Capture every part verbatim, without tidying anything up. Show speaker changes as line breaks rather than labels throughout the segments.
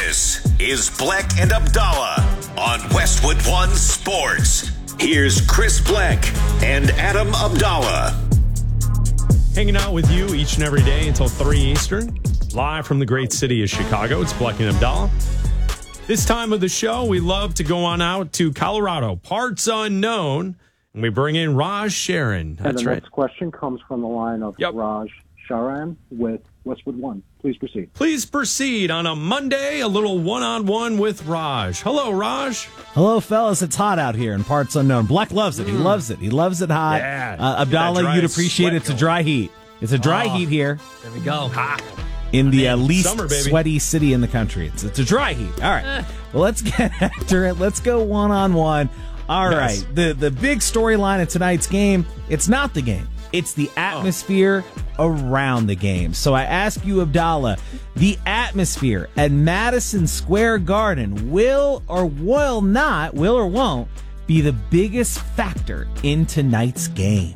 This is Bleck and Abdallah on Westwood One Sports. Here's Chris Bleck and Adam Abdallah.
Hanging out with you each and every day until three Eastern. Live from the great city of Chicago. It's Bleck and Abdallah. This time of the show, we love to go on out to Colorado, parts unknown, and we bring in Raj Sharon. That's
and the
right.
next question comes from the line of
Yep.
Raj Sharan with Westwood One. Please proceed.
Please proceed on a Monday, a little one-on-one with Raj. Hello, Raj.
Hello, fellas. It's hot out here in parts unknown. Black loves it. He loves it. He loves it hot.
Yeah.
Uh, Abdallah,
That dry
you'd appreciate
sweat
it. It's a
going.
dry heat. It's a dry
Oh.
heat here
There we go.
Hot.
in the uh,
mean,
least
summer, baby.
sweaty city in the country. It's it's a dry heat. All right. Well, let's get after it. Let's go one-on-one. All
Yes.
right. The, the big storyline of tonight's game, it's not the game. It's the atmosphere around the game. So I ask you, Abdallah, the atmosphere at Madison Square Garden will or will not, will or won't, be the biggest factor in tonight's game?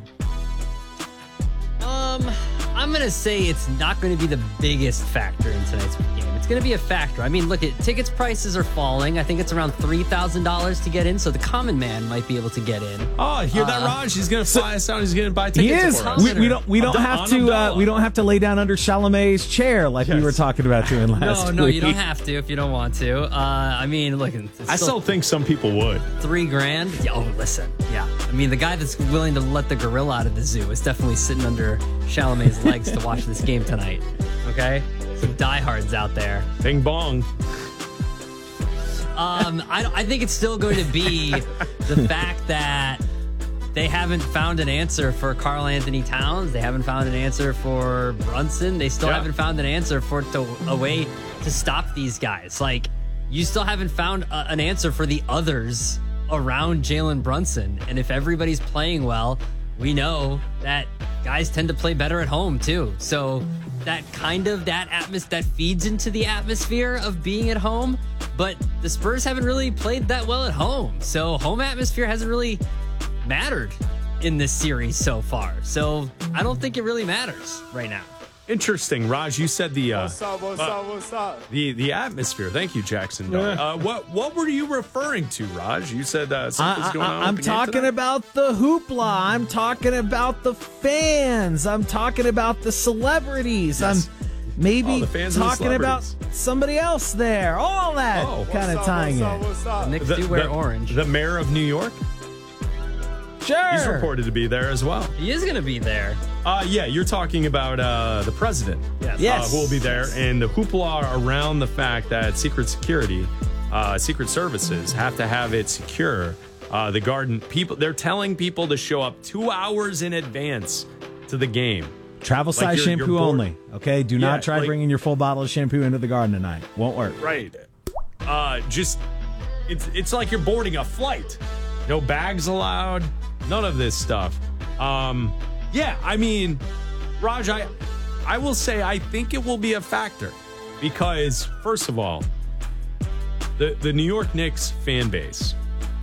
Um, I'm going to say it's not going to be the biggest factor in tonight's game. It's going to be a factor. I mean, look, at tickets prices are falling. I think it's around three thousand dollars to get in, so the common man might be able to get in.
Oh, hear that,
Uh,
Raj? He's going to fly us out. He's going to buy tickets
He is.
for us.
We, we don't. We don't
Abdallah-
have to. Uh,
Abdallah.
we don't have to lay down under Chalamet's chair like we
Yes.
were talking about doing last
No, no,
week.
you don't have to if you don't want to. Uh, I mean, look, it's
I still think some people would.
three grand. Yeah, oh, listen, yeah. I mean, the guy that's willing to let the gorilla out of the zoo is definitely sitting under Chalamet's legs to watch this game tonight. Okay, some diehards out there.
Bing bong.
Um, I, I think it's still going to be the fact that they haven't found an answer for Karl Anthony Towns. They haven't found an answer for Brunson. They still
Yeah.
haven't found an answer for to, a way to stop these guys. Like, you still haven't found a, an answer for the others around Jalen Brunson. And if everybody's playing well, we know that guys tend to play better at home too. So that kind of that atmos that feeds into the atmosphere of being at home. But the Spurs haven't really played that well at home. So home atmosphere hasn't really mattered in this series so far. So I don't think it really matters right now.
Interesting, Raj. You said the uh,
What's up, what's
uh,
up, what's up?
the the atmosphere. Thank you, Jackson. Dog. Uh, what what were you referring to, Raj? You said uh, something's
I,
going on.
I, I'm
with the game
talking
tonight?
about the hoopla. I'm talking about the fans. I'm talking about the celebrities.
Yes.
I'm maybe
Oh, the fans and the
talking about
celebrities.
somebody else there. All that
Oh.
kind of
What's up,
tying
what's up,
in.
what's up?
The Knicks
The-
do wear
the-
orange.
The mayor of New York.
Sure.
He's reported to be there as well.
He is going to be there.
Uh, yeah, you're talking about uh, the president.
Yes.
Yes.
Uh, who will be there, and the hoopla around the fact that Secret Security, uh, Secret Services have to have it secure. Uh, the Garden people, they're telling people to show up two hours in advance to the game.
Travel
Like
size
you're- you're
shampoo
bored.
only. Okay. Do
Yeah,
not try
like-
bringing your full bottle of shampoo into the garden tonight. Won't work.
Right. Uh, just it's it's like you're boarding a flight. No bags allowed. None of this stuff. Um, yeah, I mean, Raj, I I will say I think it will be a factor because first of all, the the New York Knicks fan base,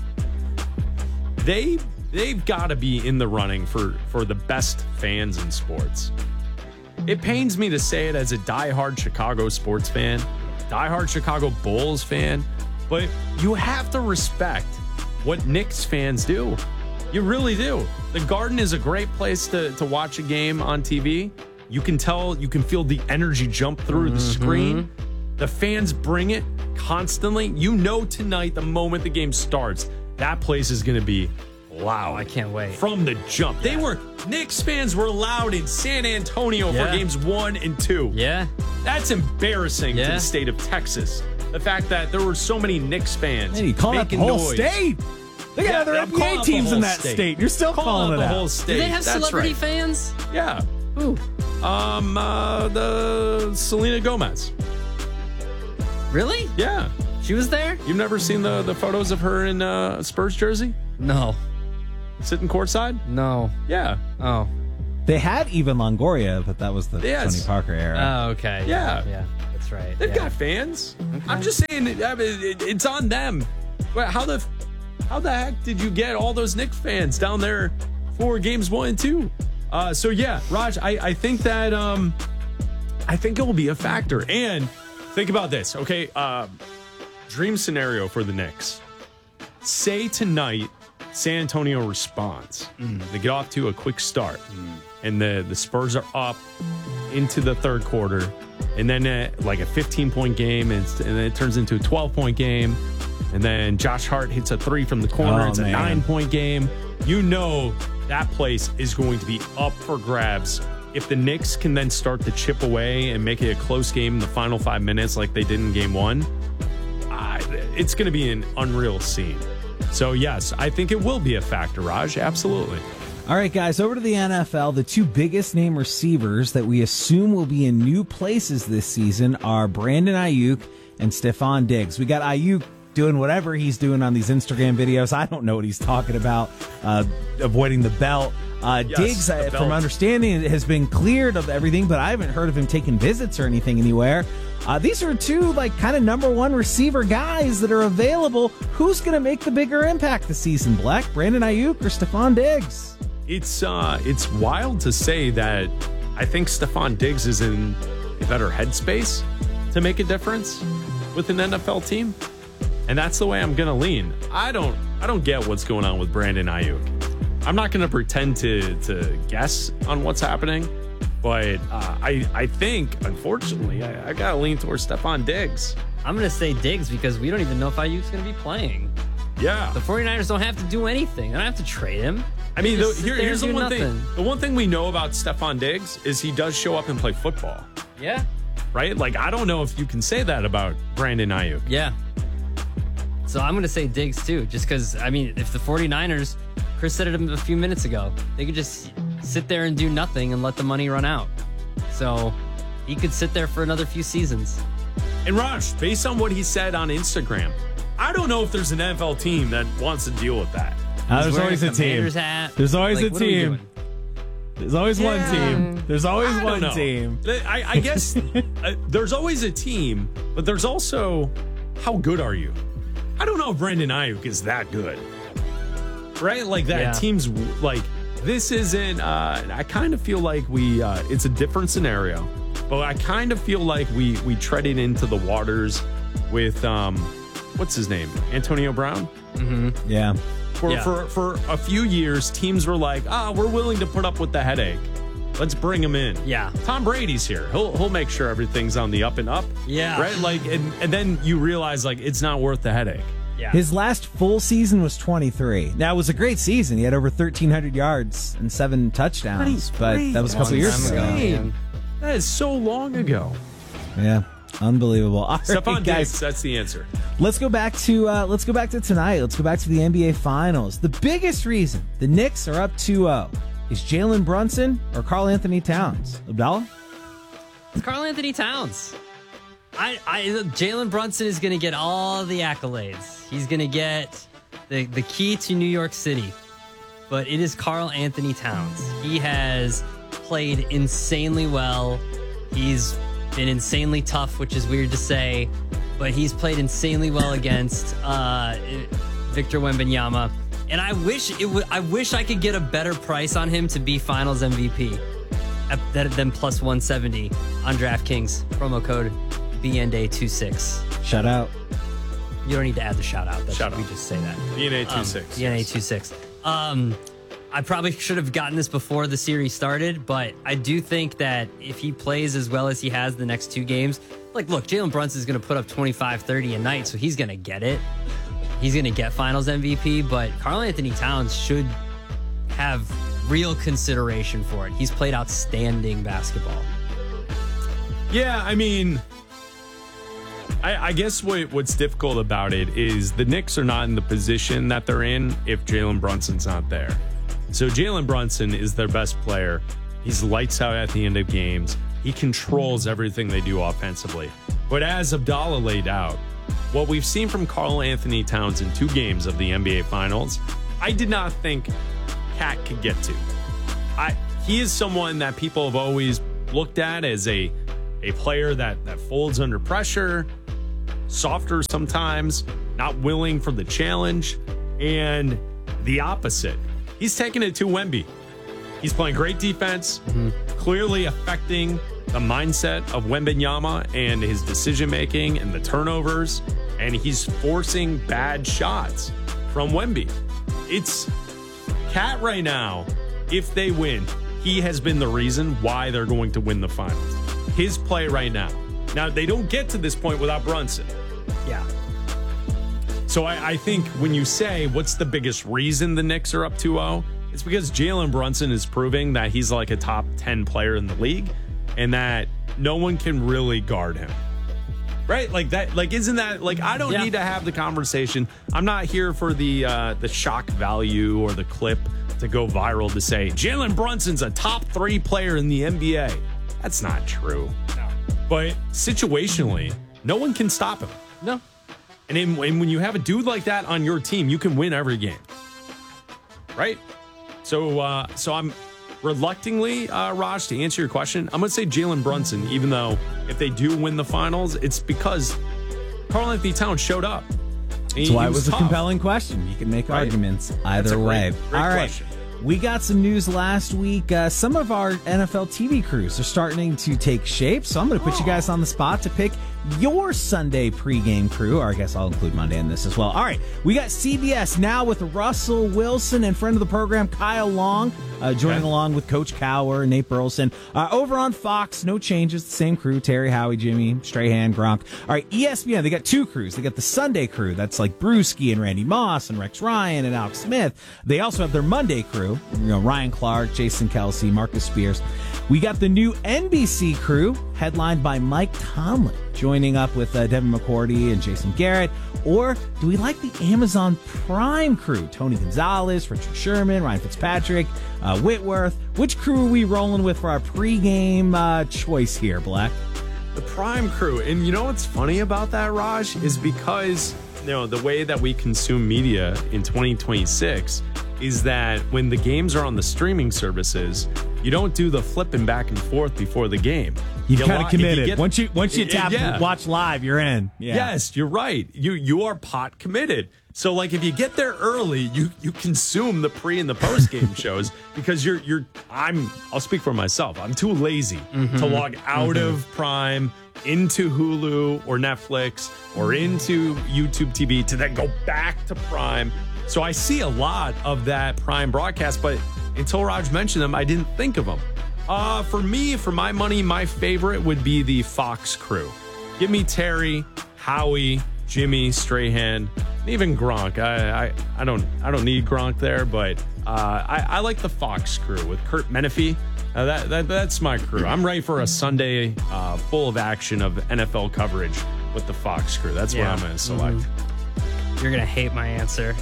they they've got to be in the running for for the best fans in sports. It pains me to say it as a diehard Chicago sports fan, diehard Chicago Bulls fan, but you have to respect what Knicks fans do. You really do. The Garden is a great place to, to watch a game on T V. You can tell, you can feel the energy jump through the screen. The fans bring it constantly. You know tonight, the moment the game starts, that place is going to be loud.
Oh, I can't wait.
From the jump. They were, Knicks fans were loud in San Antonio
Yeah.
for games one and two.
Yeah.
That's embarrassing to
Yeah.
the state of Texas. The fact that there were so many Knicks fans
Hey, you call that the
making
whole
noise.
state? They got
Yeah,
other
I'm
N B
calling
A
out the
teams
whole
in that
state.
state. You're still
Calling
calling
out
it
the
out.
whole state.
Do they have
That's
celebrity
right.
fans?
Yeah.
Ooh.
Um, uh, the Selena Gomez.
Really?
Yeah.
She was there?
You've never seen the, the photos of her in uh, a Spurs jersey?
No.
Sitting courtside?
No.
Yeah.
Oh.
They had Eva Longoria, but that was the
Yes.
Tony Parker era.
Oh, okay.
Yeah.
Yeah. That's right.
They've
yeah.
got fans. I'm just saying, it, I mean, it, it's on them. But how the how the heck did you get all those Knicks fans down there for games one and two? Uh, so yeah, Raj, I, I think that um, I think it will be a factor. And Think about this, okay? Uh, dream scenario for the Knicks. Say tonight, San Antonio responds. Mm. They get off to a quick start, mm. and the, the Spurs are up into the third quarter, and then uh, like a fifteen-point game, and, and then it turns into a twelve-point game, and then Josh Hart hits a three from the corner.
Oh,
it's a
man.
nine-point game. You know that place is going to be up for grabs. If the Knicks can then start to chip away and make it a close game in the final five minutes like they did in game one, uh, it's going to be an unreal scene. So, yes, I think it will be a factor, Raj. Absolutely.
All right, guys, over to the N F L. The two biggest name receivers that we assume will be in new places this season are Brandon Ayuk and Stephon Diggs. We got Ayuk doing whatever he's doing on these Instagram videos. I don't know what he's talking about, uh, avoiding the belt. Uh,
Yes,
Diggs,
the
uh,
belt.
from understanding, has been cleared of everything, but I haven't heard of him taking visits or anything anywhere. Uh, these are two, like, kind of number one receiver guys that are available. Who's going to make the bigger impact this season, Black? Brandon Ayuk or Stephon Diggs?
It's uh, it's wild to say that I think Stephon Diggs is in a better headspace to make a difference with an N F L team, and that's the way I'm going to lean. I don't I don't get what's going on with Brandon Ayuk. I'm not going to pretend to to guess on what's happening, but uh, I I think unfortunately I, I got to lean towards Stephon Diggs.
I'm going to say Diggs because we don't even know if Ayuk's going to be playing.
Yeah,
The 49ers don't have to do anything. They don't have to trade him.
I mean, the,
Just sit
here,
there
here's
and
the
do
one thing.
nothing.
The one thing we know about Stephon Diggs is he does show up and play football,
Yeah.
right? Like, I don't know if you can say that about Brandon Ayuk.
Yeah. So I'm going to say Diggs too, just because, I mean, if the 49ers, Chris said it a few minutes ago, they could just sit there and do nothing and let the money run out. So he could sit there for another few seasons.
And Raj, based on what he said on Instagram, I don't know if there's an N F L team that wants to deal with that.
Uh,
He's
there's
wearing
always a team.
Commander's hat.
There's always
Like,
a
what are we
team.
doing?
There's always one
Yeah.
team. There's always
I don't
one
know.
team.
I, I guess uh, there's always a team, but there's also how good are you? I don't know if Brandon Ayuk is that good, right? Like that
Yeah.
team's like this isn't. Uh, I kind of feel like we. Uh, it's a different scenario, but I kind of feel like we we treaded into the waters with um, what's his name, Antonio Brown.
Yeah.
For,
Yeah.
for for a few years, teams were like, ah, we're willing to put up with the headache. Let's bring him in.
Yeah.
Tom Brady's here. He'll he'll make sure everything's on the up and up.
Yeah.
Right? Like and, and then you realize like it's not worth the headache.
Yeah.
His last full season was twenty-three. Now, it was a great season. He had over thirteen hundred yards and seven touchdowns, but that was a couple
Long
years
time
ago.
ago.
Man, that is so long ago.
Yeah. Unbelievable. All right,
Stephon
guys.
Diggs, that's the answer.
Let's go back to uh, let's go back to tonight. Let's go back to the N B A Finals. The biggest reason the Knicks are up two oh is Jalen Brunson or Karl Anthony Towns. Abdallah?
It's Karl Anthony Towns. I, I Jalen Brunson is going to get all the accolades. He's going to get the the key to New York City. But it is Karl Anthony Towns. He has played insanely well. He's been insanely tough, which is weird to say, but he's played insanely well against uh, Victor Wembanyama. And I wish it would. I wish I could get a better price on him to be Finals M V P at, than plus one seventy on DraftKings. Promo code B N D A twenty-six.
Shout out.
You don't need to add the shout out. That's
Shout
we
out.
just say that.
D N A
Um,
twenty-six.
D N A twenty-six. Um, I probably should have gotten this before the series started, but I do think that if he plays as well as he has the next two games, like, look, Jalen Brunson is going to put up twenty-five, thirty a night, so he's going to get it. He's going to get Finals M V P, but Karl Anthony Towns should have real consideration for it. He's played outstanding basketball.
Yeah, I mean, I, I guess what, what's difficult about it is the Knicks are not in the position that they're in if Jalen Brunson's not there. So Jalen Brunson is their best player. He's lights out at the end of games. He controls everything they do offensively. But as Abdallah laid out, what we've seen from Karl Anthony Towns in two games of the N B A Finals, I did not think Cat could get to. I he is someone that people have always looked at as a a player that that folds under pressure, softer sometimes, not willing for the challenge, and the opposite. He's taking it to Wemby. He's playing great defense, mm-hmm. clearly affecting the mindset of Wembanyama and his decision making and the turnovers, and he's forcing bad shots from Wemby. It's Cat right now. If they win, he has been the reason why they're going to win the finals. His play right now. Now, they don't get to this point without Brunson.
Yeah.
So I, I think when you say what's the biggest reason the Knicks are up two oh, it's because Jalen Brunson is proving that he's like a top ten player in the league and that no one can really guard him. Right? Like that, like, isn't that like, I don't
Yeah.
need to have the conversation. I'm not here for the uh, the shock value or the clip to go viral to say Jalen Brunson's a top three player in the N B A. That's not true. No. But situationally, no one can stop him.
No.
And, in, and when you have a dude like that on your team, you can win every game. Right? So, uh, so I'm reluctantly, uh, Raj, to answer your question, I'm going to say Jalen Brunson, even though if they do win the finals, it's because Karl-Anthony Towns showed up.
That's why it was a compelling question. You can make
Right.
arguments
That's
either
a great-
way.
great
All right.
question.
We got some news last week. Uh, some of our N F L T V crews are starting to take shape, so I'm going to put you guys on the spot to pick your Sunday pregame crew, or I guess I'll include Monday in this as well. All right, we got C B S now with Russell Wilson and friend of the program, Kyle Long, uh, joining
Okay.
along with Coach Cower, Nate Burleson. Uh, over on Fox, no changes, the same crew, Terry, Howie, Jimmy, Strahan, Gronk. All right, E S P N, they got two crews. They got the Sunday crew, that's like Brewski and Randy Moss and Rex Ryan and Alex Smith. They also have their Monday crew, you know, Ryan Clark, Jason Kelsey, Marcus Spears. We got the new N B C crew, headlined by Mike Tomlin, joining up with uh, Devin McCourty and Jason Garrett. Or do we like the Amazon Prime crew? Tony Gonzalez, Richard Sherman, Ryan Fitzpatrick, uh, Whitworth. Which crew are we rolling with for our pregame uh, choice here, Black?
The Prime crew. And you know what's funny about that, Raj, is because, you know, the way that we consume media in twenty twenty-six is that when the games are on the streaming services, you don't do the flipping back and forth before the game.
You've
You
kind
lo-
of
if you
committed.
get-
once you once you
it-
tap
yeah.
watch live, you're in. Yeah.
Yes, you're right. You you are pot committed. So like if you get there early, you you consume the pre and the post game shows because you're you're I'm I'll speak for myself. I'm too lazy
Mm-hmm.
to log out
Mm-hmm.
of Prime into Hulu or Netflix or into YouTube T V to then go back to Prime. So I see a lot of that Prime broadcast, but until Raj mentioned them, I didn't think of them. Uh, for me, for my money, my favorite would be the Fox crew. Give me Terry, Howie, Jimmy, Strahan, and even Gronk. I, I, I don't I don't need Gronk there, but uh, I, I like the Fox crew with Kurt Menefee. Uh, that, that that's my crew. I'm ready for a Sunday uh, full of action of N F L coverage with the Fox crew. That's
Yeah.
what I'm going to select.
You're going to hate my answer.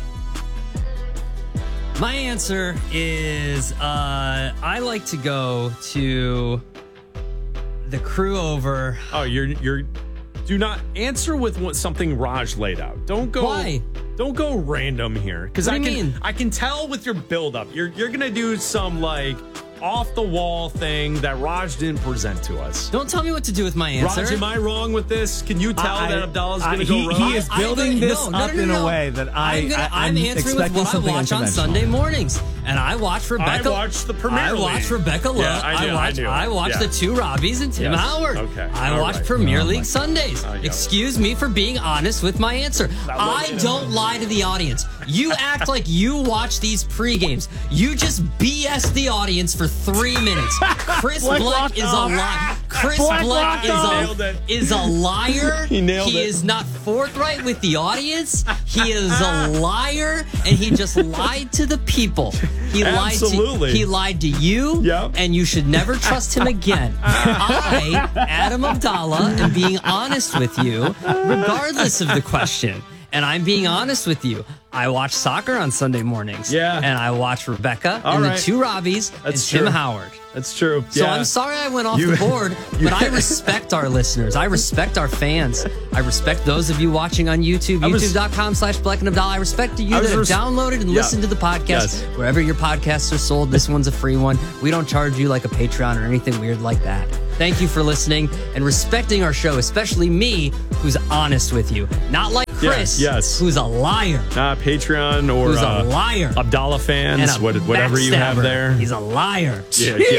My answer is uh, I like to go to the crew over.
Oh, you're you're. Do not answer with what something Raj laid out. Don't go.
Why?
Don't go random here, because
What
I
do
can
you mean?
I can tell with your buildup. You're you're gonna do some like off the wall thing that Raj didn't present to us.
Don't tell me what to do with my answer.
Raj, am I wrong with this? Can you tell
I-
that Abdallah's
I-
going to go
he-
rogue?
he is
I'm
building
gonna-
this
no, no,
up
no, no,
in a
no.
way that I-
I'm, gonna,
I-
I'm
I'm
answering with
expecting
what I
something
watch on
unconventional.
Sunday mornings, and I watch Rebecca.
I watch the Premier
I watch
League.
Rebecca Love.
Yeah, I knew, I
watch.
knew.
I watch
Yeah.
the two Robbies and Tim
Yes.
Howard.
Okay.
I
All
watch
right.
Premier
Oh,
League
my-
Sundays.
Oh, yeah.
Excuse me for being honest with my answer. I
wasn't-
don't lie to the audience. You act like you watch these pre-games. You just B S the audience for three minutes. Chris
Black
Black
locked
is a
off.
liar. Chris
Black
Black
locked
is
off.
a
Nailed it.
is a liar.
He nailed
he
it.
is not forthright with the audience. He is a liar, and he just lied to the people. He lied
Absolutely.
to he lied to you,
Yep.
and you should never trust him again. I, Adam Abdallah, am being honest with you, regardless of the question. And I'm being honest with you. I watch soccer on Sunday mornings.
Yeah.
And I watch Rebecca
All
and
right.
the two Robbies and
That's
Tim
true.
Howard.
That's true.
So
Yeah.
I'm sorry I went off
You-
the board, but I respect our listeners. I respect our fans. I respect those of you watching on YouTube,
I was-
youtube.com slash Black and Abdallah. I respect you
I
that
was
have
res-
downloaded and
Yeah.
listened to the podcast.
Yes.
Wherever your podcasts are sold, this one's a free one. We don't charge you like a Patreon or anything weird like that. Thank you for listening and respecting our show, especially me, who's honest with you. Not like Chris,
Yeah, yes.
who's a liar.
Uh, Patreon or
Who's a
uh,
liar.
Abdallah
And
fans,
a
what, whatever you have
backstabber.
there.
He's a liar.
Yeah, yes.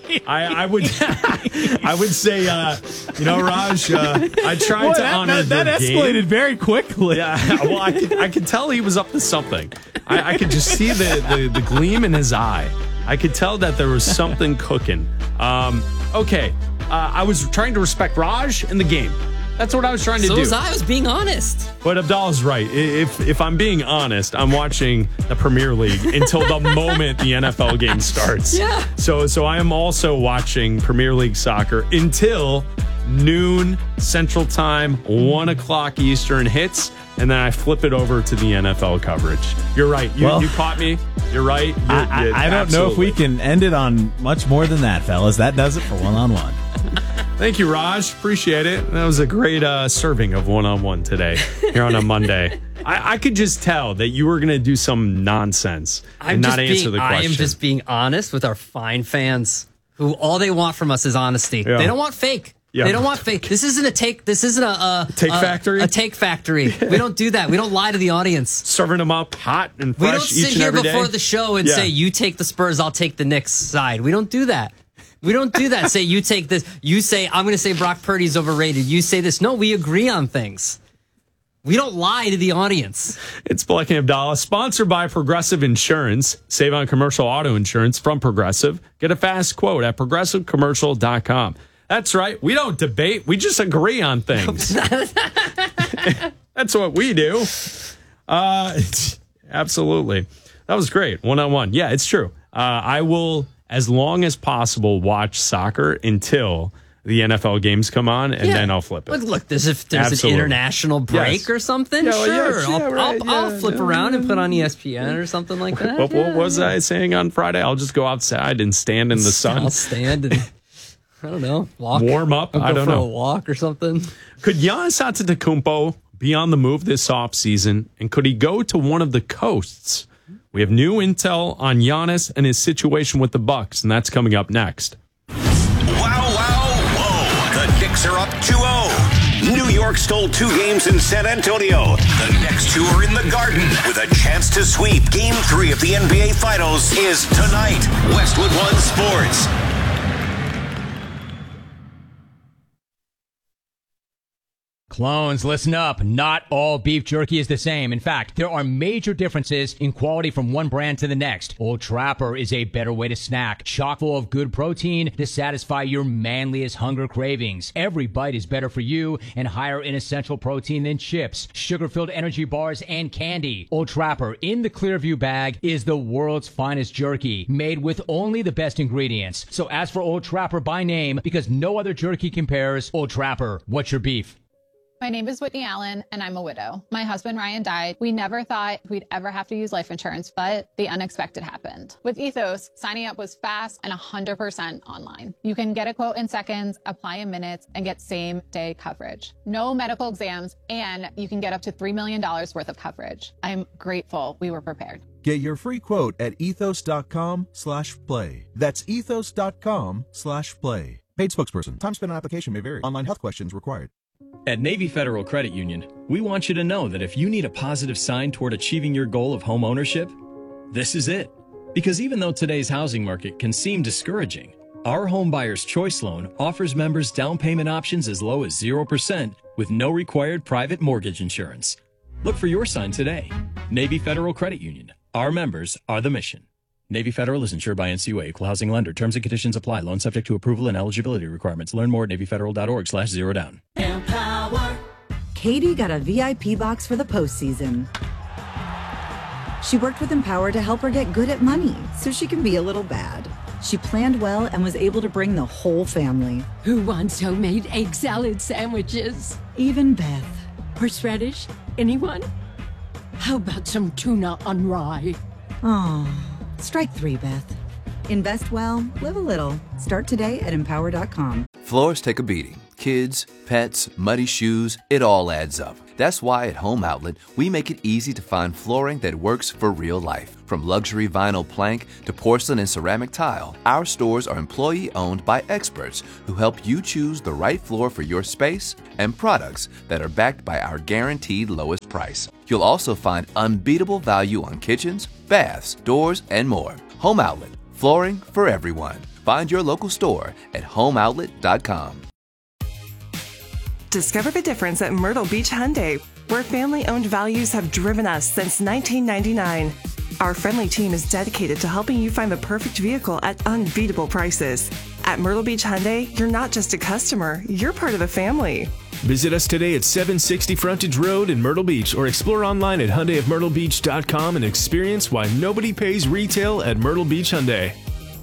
I, I would, I would say, uh, you know, Raj, uh, I tried
Boy,
to
that,
honor
that, that
the
escalated
game.
very quickly.
Yeah, well, I could, I could tell he was up to something. I, I could just see the, the, the gleam in his eye. I could tell that there was something cooking. Um, okay, uh, I was trying to respect Raj in the game. That's what I was trying to
so
do.
was I. I was being honest.
But Abdallah's right. If if I'm being honest, I'm watching the Premier League until the moment the N F L game starts.
Yeah.
So so I am also watching Premier League soccer until noon Central Time, one o'clock Eastern hits, and then I flip it over to the N F L coverage. You're right. You,
Well,
you caught me. You're right. You're,
I,
you-
I, I don't know if we
absolutely.
can end it on much more than that, fellas. That does it for one-on-one.
Thank you, Raj. Appreciate it. That was a great uh, serving of one-on-one today here on a Monday. I, I could just tell that you were going to do some nonsense
I'm
and
just
not answer
being,
the question.
I am just being honest with our fine fans who all they want from us is honesty.
Yeah.
They don't want fake.
Yeah.
They don't want fake. This isn't a take. This isn't a, a
Take
a,
factory?
A take factory. We don't do that. We don't lie to the audience.
Serving them up hot and
We
fresh
don't
each
sit
and
here
every
before
day.
the show and
Yeah.
say, you take the Spurs, I'll take the Knicks side. We don't do that. We don't do that. Say, you take this. You say, I'm going to say Brock Purdy's overrated. You say this. No, we agree on things. We don't lie to the audience.
It's Black and Abdallah, sponsored by Progressive Insurance. Save on commercial auto insurance from Progressive. Get a fast quote at progressive commercial dot com. That's right. We don't debate. We just agree on things. That's what we do. Uh, absolutely. That was great. One-on-one. Yeah, it's true. Uh, I will, as long as possible, watch soccer until the N F L games come on, and
Yeah.
then I'll flip it.
Look, look there's, if there's
Absolutely.
an international break
Yes.
or something.
Yeah, well, yeah,
sure.
yeah,
I'll,
right,
I'll, I'll
yeah,
flip
yeah,
around and put on E S P N or something like that.
What, what
Yeah.
was I saying on Friday? I'll just go outside and stand in the sun.
I'll stand and, I don't know, walk.
Warm up?
I'll
I
go
don't
for
know.
a walk or something.
Could Giannis Antetokounmpo be on the move this offseason, and could he go to one of the coasts? We have new intel on Giannis and his situation with the Bucks, and that's coming up next.
Wow, wow, whoa. The Knicks are up two oh. New York stole two games in San Antonio. The next two are in the Garden with a chance to sweep. Game three of the N B A Finals is tonight. Westwood One Sports.
Clones, listen up. Not all beef jerky is the same. In fact, there are major differences in quality from one brand to the next. Old Trapper is a better way to snack, chock full of good protein to satisfy your manliest hunger cravings. Every bite is better for you and higher in essential protein than chips, sugar-filled energy bars, and candy. Old Trapper in the Clearview bag is the world's finest jerky, made with only the best ingredients. So ask for Old Trapper by name because no other jerky compares. Old Trapper, what's your beef?
My name is Whitney Allen, and I'm a widow. My husband, Ryan, died. We never thought we'd ever have to use life insurance, but the unexpected happened. With Ethos, signing up was fast and one hundred percent online. You can get a quote in seconds, apply in minutes, and get same-day coverage. No medical exams, and you can get up to three million dollars worth of coverage. I'm grateful we were prepared.
Get your free quote at ethos.com slash play. That's ethos.com slash play. Paid spokesperson. Time spent on application may vary. Online health questions required.
At Navy Federal Credit Union, we want you to know that if you need a positive sign toward achieving your goal of home ownership, this is it. Because even though today's housing market can seem discouraging, our Home Buyer's Choice Loan offers members down payment options as low as zero percent with no required private mortgage insurance. Look for your sign today. Navy Federal Credit Union. Our members are the mission. Navy Federal is insured by N C U A, Equal Housing Lender. Terms and conditions apply. Loan subject to approval and eligibility requirements. Learn more at NavyFederal.org slash zero down.
Empower. Katie got a V I P box for the postseason. She worked with Empower to help her get good at money so she can be a little bad. She planned well and was able to bring the whole family.
Who wants homemade egg salad sandwiches?
Even Beth.
Horseradish? Anyone? How about some tuna on rye?
Oh, strike three, Beth. Invest well, live a little. Start today at empower dot com.
Floors take a beating. Kids, pets, muddy shoes, it all adds up. That's why at Home Outlet, we make it easy to find flooring that works for real life. From luxury vinyl plank to porcelain and ceramic tile, our stores are employee-owned by experts who help you choose the right floor for your space and products that are backed by our guaranteed lowest price. You'll also find unbeatable value on kitchens, baths, doors, and more. Home Outlet, flooring for everyone. Find your local store at home outlet dot com.
Discover the difference at Myrtle Beach Hyundai, where family-owned values have driven us since nineteen ninety-nine. Our friendly team is dedicated to helping you find the perfect vehicle at unbeatable prices. At Myrtle Beach Hyundai, you're not just a customer, you're part of the family.
Visit us today at seven sixty Frontage Road in Myrtle Beach, or explore online at Hyundai of Myrtle Beach dot com and experience why nobody pays retail at Myrtle Beach Hyundai.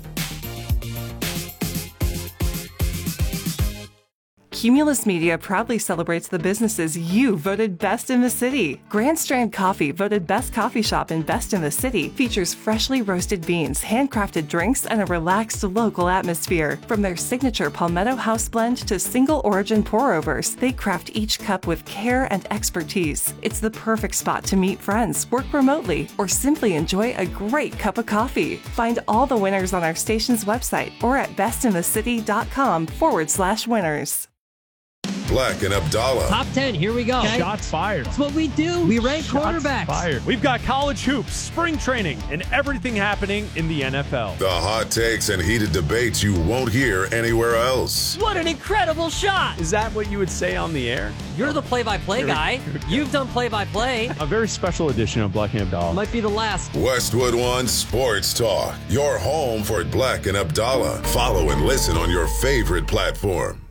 Cumulus Media proudly celebrates the businesses you voted best in the city. Grand Strand Coffee, voted best coffee shop and best in the city, features freshly roasted beans, handcrafted drinks, and a relaxed local atmosphere. From their signature Palmetto House blend to single origin pour-overs, they craft each cup with care and expertise. It's the perfect spot to meet friends, work remotely, or simply enjoy a great cup of coffee. Find all the winners on our station's website or at bestinthecity.com forward slash winners.
Black and Abdallah.
Top ten, here we go.
Shots fired.
That's what we do. We rank
Shots
quarterbacks.
fired. We've got college hoops, spring training, and everything happening in the N F L.
The hot takes and heated debates you won't hear anywhere else.
What an incredible shot.
Is that what you would say on the air?
You're the play-by-play guy. You've done play-by-play.
A very special edition of Black and Abdallah.
Might be the last.
Westwood One Sports Talk. Your home for Black and Abdallah. Follow and listen on your favorite platform.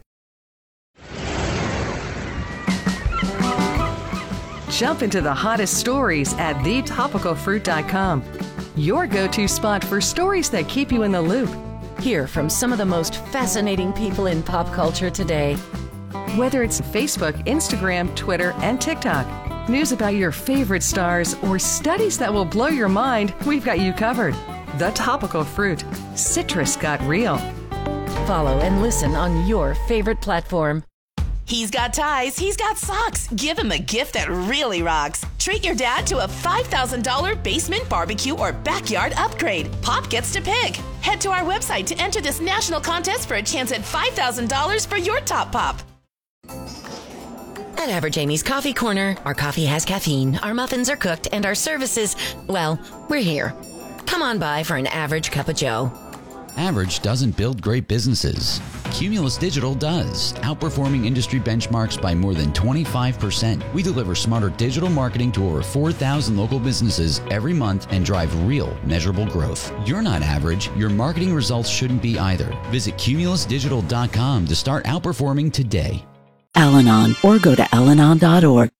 Jump into the hottest stories at the topical fruit dot com. Your go-to spot for stories that keep you in the loop.
Hear from some of the most fascinating people in pop culture today.
Whether it's Facebook, Instagram, Twitter, and TikTok, news about your favorite stars, or studies that will blow your mind, we've got you covered. The Topical Fruit. Citrus got real.
Follow and listen on your favorite platform.
He's got ties, he's got socks. Give him a gift that really rocks. Treat your dad to a five thousand dollars basement barbecue or backyard upgrade. Pop gets to pick. Head to our website to enter this national contest for a chance at five thousand dollars for your top pop.
At Average Amy's Coffee Corner, our coffee has caffeine, our muffins are cooked, and our services, well, we're here. Come on by for an average cup of joe.
Average doesn't build great businesses. Cumulus Digital does, outperforming industry benchmarks by more than twenty-five percent. We deliver smarter digital marketing to over four thousand local businesses every month and drive real, measurable growth. You're not average. Your marketing results shouldn't be either. Visit cumulus digital dot com to start outperforming today.
Al-Anon, or go to al anon dot org.